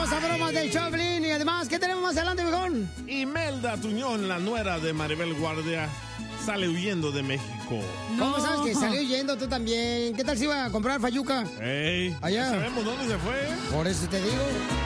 a bromas del Choplin. Y además, ¿qué tenemos más adelante, viejón? Imelda Tuñón, la nuera de Maribel Guardia, sale huyendo de México. ¿Cómo sabes que salió huyendo tú también? ¿Qué tal si iba a comprar fayuca? Ey, Allá. ¿sabemos dónde se fue? Por eso te digo.